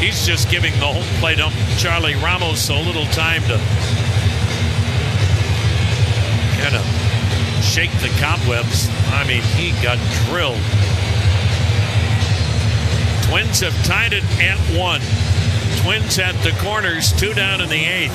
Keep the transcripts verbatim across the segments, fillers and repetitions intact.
He's just giving the home plate ump, Charlie Ramos, a little time to kind of shake the cobwebs. I mean, he got drilled. Twins have tied it at one. Twins at the corners, two down in the eighth.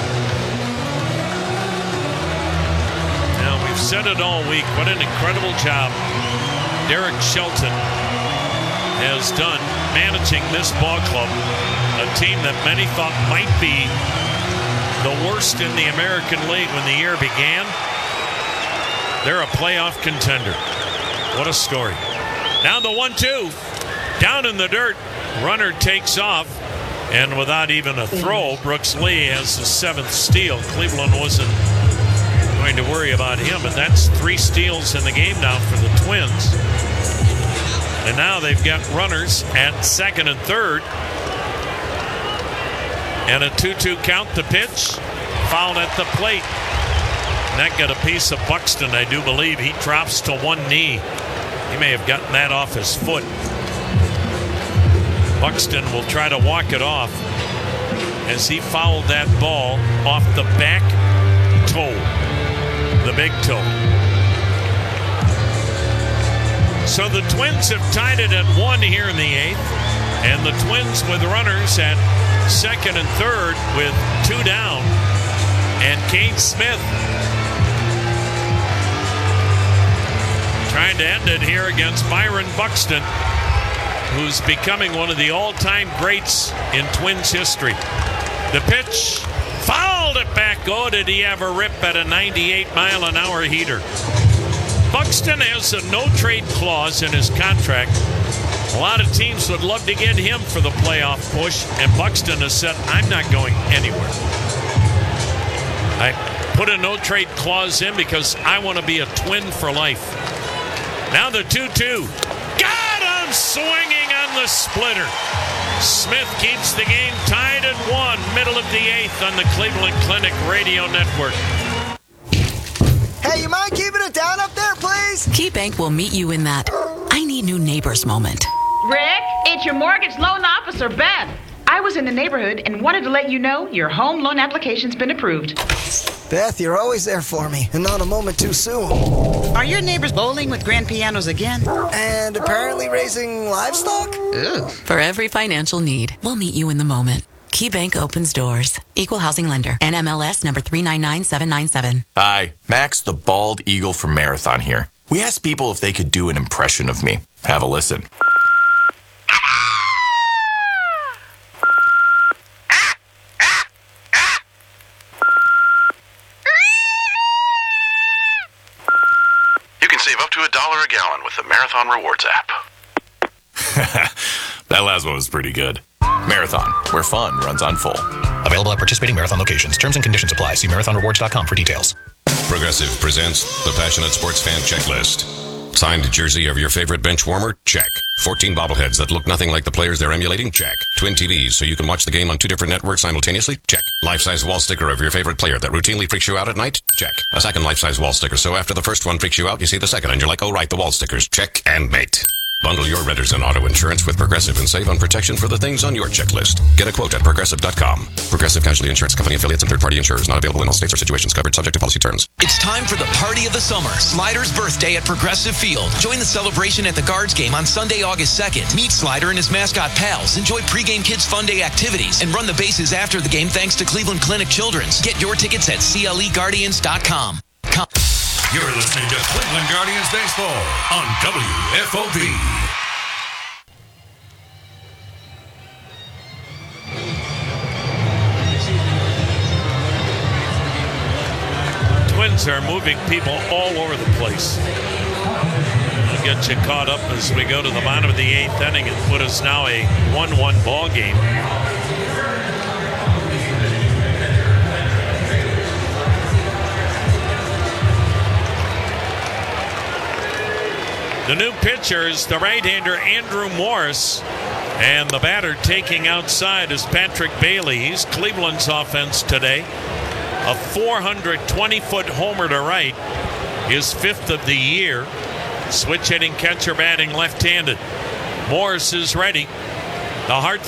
Now, we've said it all week. What an incredible job Derek Shelton has done managing this ball club, a team that many thought might be the worst in the American League when the year began. They're a playoff contender. What a story. Now the one two. Down in the dirt. Runner takes off. And without even a throw, Brooks Lee has the seventh steal. Cleveland wasn't going to worry about him, but that's three steals in the game now for the Twins. And now they've got runners at second and third. And a two two count. The pitch. Foul at the plate. And that got a piece of Buxton, I do believe. He drops to one knee. He may have gotten that off his foot. Buxton will try to walk it off as he fouled that ball off the back toe, the big toe. So the Twins have tied it at one here in the eighth, and the Twins with runners at second and third with two down, and Kane Smith trying to end it here against Byron Buxton, who's becoming one of the all-time greats in Twins history. The pitch, fouled it back. Oh, did he have a rip at a ninety-eight mile an hour heater? Buxton has a no-trade clause in his contract. A lot of teams would love to get him for the playoff push, and Buxton has said, I'm not going anywhere. I put a no-trade clause in because I want to be a Twin for life. Now the two two. Got him swinging on the splitter. Smith keeps the game tied at one, middle of the eighth on the Cleveland Clinic Radio Network. Hey, you mind keeping it down up there, please? KeyBank will meet you in that I need new neighbors moment. Rick, it's your mortgage loan officer, Beth. I was in the neighborhood and wanted to let you know your home loan application's been approved. Beth, you're always there for me, and not a moment too soon. Are your neighbors bowling with grand pianos again? And apparently raising livestock? Ew. For every financial need, we'll meet you in the moment. KeyBank opens doors. Equal housing lender. N M L S number three nine nine seven nine seven. Hi, Max the Bald Eagle from Marathon here. We asked people if they could do an impression of me. Have a listen. You can save up to a dollar a gallon with the Marathon Rewards app. That last one was pretty good. Marathon, where fun runs on full. Available at participating Marathon locations. Terms and conditions apply. See marathon rewards dot com for details. Progressive presents the Passionate Sports Fan Checklist. Signed jersey of your favorite bench warmer? Check. fourteen bobbleheads that look nothing like the players they're emulating? Check. Twin T Vs so you can watch the game on two different networks simultaneously? Check. Life-size wall sticker of your favorite player that routinely freaks you out at night? Check. A second life-size wall sticker so after the first one freaks you out, you see the second and you're like, oh right, the wall stickers. Check and mate. Bundle your renters and auto insurance with Progressive and save on protection for the things on your checklist. Get a quote at progressive dot com. Progressive Casualty Insurance Company affiliates and third-party insurers not available in all states or situations covered subject to policy terms. It's time for the party of the summer. Slider's birthday at Progressive Field. Join the celebration at the Guards game on Sunday, August second. Meet Slider and his mascot pals. Enjoy pregame Kids Fun Day activities and run the bases after the game thanks to Cleveland Clinic Children's. Get your tickets at C L E Guardians dot com. Com- You're listening to Cleveland Guardians Baseball on W F O B. Twins are moving people all over the place. We'll get you caught up as we go to the bottom of the eighth inning and put us now a one one ball game. The new pitcher is the right-hander Andrew Morris, and the batter taking outside is Patrick Bailey. He's Cleveland's offense today. A four hundred twenty foot homer to right, his fifth of the year. Switch hitting catcher batting left-handed. Morris is ready. The Hart